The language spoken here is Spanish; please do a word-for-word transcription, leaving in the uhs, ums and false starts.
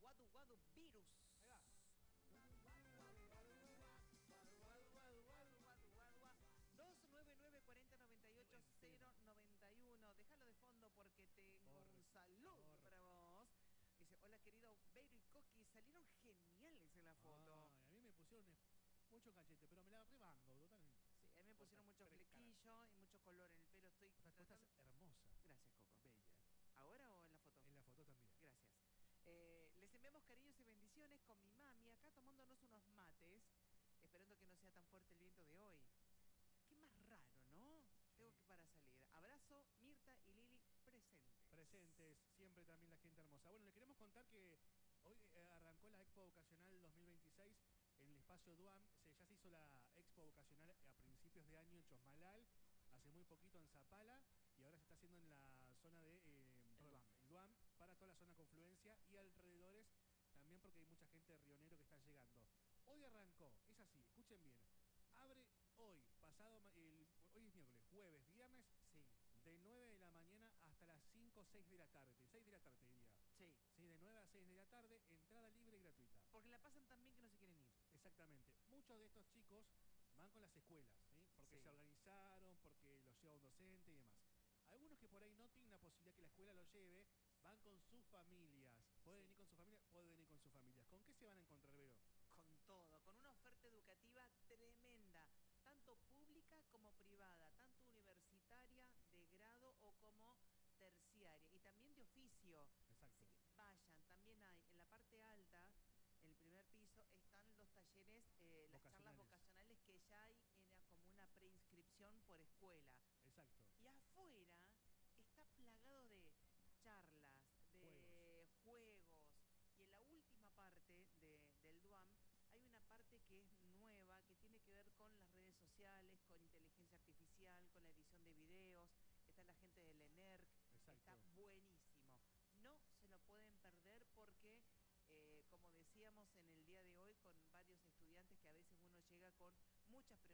Guadu Guadu Virus. Ahí va. dos nueve nueve cuatro cero nueve ocho cero nueve uno. Déjalo de fondo porque tengo Por un saludo favor. para vos. Dice, hola querido Beiro y Coqui, salieron geniales en la foto. Ay, a mí me pusieron mucho cachete, pero me la rebango, totalmente. Sí, a mí me pusieron mucho flequillo y mucho color en el pelo. Estoy Otra cosa tratando... es hermosa. Gracias, Coco. Bella. ¿Ahora o en la foto? En la foto también. Gracias. Eh, les enviamos cariños y bendiciones con mi mami, acá tomándonos unos mates, esperando que no sea tan fuerte el viento de hoy. Qué más raro, ¿no? Tengo que para salir. Abrazo, Mirta y Lili presentes. Presentes, siempre también la gente hermosa. Bueno, le queremos contar que hoy eh, arrancó la Expo Vocacional dos mil veintiséis en el espacio Duam. Se, ya se hizo la Expo Vocacional a principios de año en Chosmalal, hace muy poquito en Zapala, y ahora se está haciendo en la zona de eh, el Duam. el Duam, para toda la zona Confluencia y alrededores, también porque hay mucha gente de Río Negro que está llegando. Hoy arrancó, es así, escuchen bien. Abre hoy, pasado, el, hoy es miércoles, jueves, viernes, sí, de nueve de la mañana hasta las cinco o seis de la tarde, seis de la tarde diría. Sí. Sí, de nueve a seis de la tarde, entrada libre y gratuita. Porque la pasan tan bien que no se quieren ir. Exactamente. Muchos de estos chicos van con las escuelas, ¿sí? Porque sí. se organizaron, porque los lleva un docente y demás. Algunos que por ahí no tienen la posibilidad que la escuela los lleve, van con sus familias. ¿Pueden sí. venir con sus familias? Pueden venir con sus familias. ¿Con qué se van a encontrar, Vero? Con todo, con una oferta educativa tremenda, tanto pública como privada, tanto universitaria, de grado o como terciaria, y también de oficio. Exacto. Así que vayan, también hay en la parte alta, en el primer piso, están los talleres, eh, las charlas vocacionales que ya hay en, como una preinscripción por escuela. Exacto. Y afuera está plagado de charlas, de juegos, juegos y en la última parte de, del Duam hay una parte que es nueva, que tiene que ver con las redes sociales, con inteligencia artificial, con la edición de videos. Está la gente del ENERC. Exacto. Está buenísimo. No se lo pueden perder porque, eh, como decíamos en el día de hoy, con varios estudiantes que a veces uno llega con muchas preguntas.